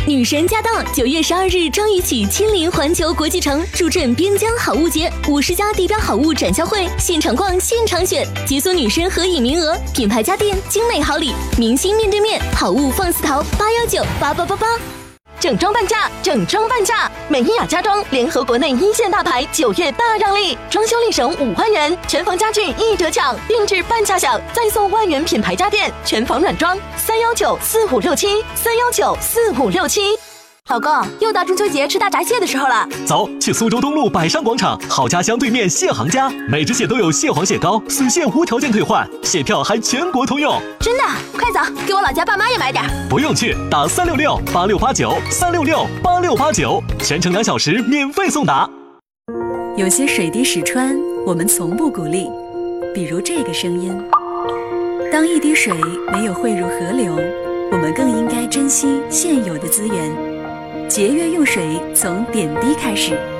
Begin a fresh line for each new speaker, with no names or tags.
女神驾到！9月12日张宇起亲临环球国际城，助阵边疆好物节，50家地标好物展销会，现场逛，现场选，解锁女神合影名额，品牌家电，精美好礼，明星面对面，好物放肆淘，8198888。
整装半价，整装半价！美伊雅家装联合国内一线大牌，9月大让利，装修立省5万元，全房家具一折抢，定制半价享，再送万元品牌家电，全房软装，3194567，3194567。老公，又到中秋节吃大闸蟹的时候了，
走，去苏州东路百商广场好家乡对面蟹行家，每只蟹都有蟹黄蟹膏，死蟹无条件退换，蟹票还全国通用。
真的？快走，给我老家爸妈也买点。
不用去，打3668689，3668689，全程2小时免费送达。
有些水滴石穿，我们从不鼓励，比如这个声音。当一滴水没有汇入河流，我们更应该珍惜现有的资源。节约用水，从点滴开始。